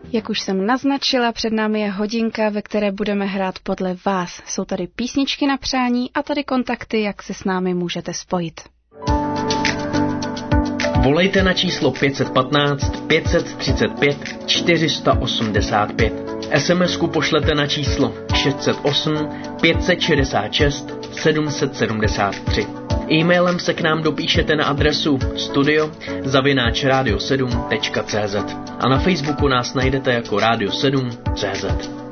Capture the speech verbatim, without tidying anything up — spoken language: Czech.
Jak už jsem naznačila, před námi je hodinka, ve které budeme hrát podle vás. Jsou tady písničky na přání a tady kontakty, jak se s námi můžete spojit. Volejte na číslo pět jedna pět, pět tři pět, čtyři osm pět. es em esku pošlete na číslo šest set osm, pět set šedesát šest, sedm set sedmdesát tři. E-mailem se k nám dopíšete na adresu studio zavináč radio sedm tečka cé zet a na Facebooku nás najdete jako Radio sedm tečka cé zet.